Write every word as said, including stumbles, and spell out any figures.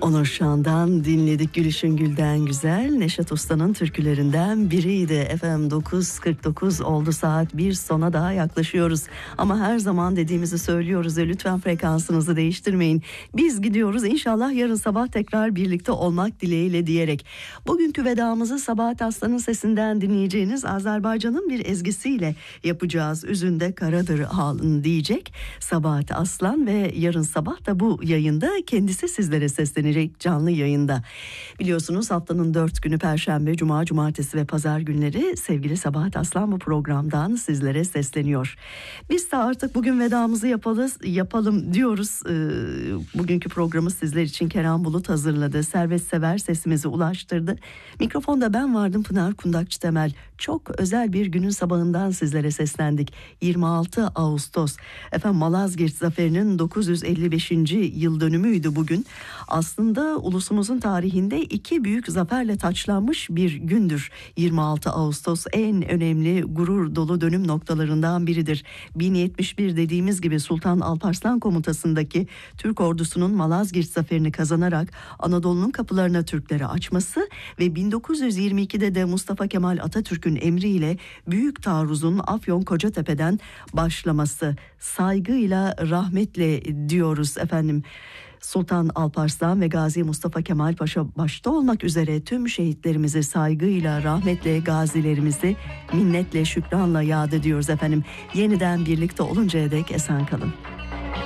Onur Şan'dan dinledik Gülüşün Gülden Güzel. Neşet Usta'nın türkülerinden biriydi. Efendim dokuz kırk dokuz oldu saat, bir sona daha yaklaşıyoruz. Ama her zaman dediğimizi söylüyoruz ya, lütfen frekansınızı değiştirmeyin. Biz gidiyoruz, inşallah yarın sabah tekrar birlikte olmak dileğiyle diyerek. Bugünkü vedamızı Sabahat Aslan'ın sesinden dinleyeceğiniz Azerbaycan'ın bir ezgisiyle yapacağız. Üzünde karadır halın diyecek Sabahat Aslan ve yarın sabah da bu yayında kendisi sizlere seslenecek. Canlı yayında. Biliyorsunuz haftanın dört günü Perşembe, Cuma, Cumartesi ve Pazar günleri sevgili Sabahat Aslan bu programdan sizlere sesleniyor. Biz de artık bugün vedamızı yapalım, yapalım diyoruz. Ee, bugünkü programı sizler için Kerem Bulut hazırladı. Servet Sever sesimizi ulaştırdı. Mikrofonda ben vardım, Pınar Kundakçı Temel. Çok özel bir günün sabahından sizlere seslendik. yirmi altı Ağustos. Efendim Malazgirt Zaferi'nin dokuz yüz elli beşinci yıl dönümüydü bugün. Aslında ulusumuzun tarihinde iki büyük zaferle taçlanmış bir gündür. yirmi altı Ağustos en önemli gurur dolu dönüm noktalarından biridir. bin yetmiş bir dediğimiz gibi Sultan Alparslan komutasındaki Türk ordusunun Malazgirt zaferini kazanarak Anadolu'nun kapılarına Türklere açması ve bin dokuz yüz yirmi ikide de Mustafa Kemal Atatürk'ün emriyle büyük taarruzun Afyon Kocatepe'den başlaması. Saygıyla, rahmetle diyoruz efendim. Sultan Alparslan ve Gazi Mustafa Kemal Paşa başta olmak üzere tüm şehitlerimizi saygıyla, rahmetle, gazilerimizi minnetle, şükranla yad ediyoruz efendim. Yeniden birlikte oluncaya dek esen kalın.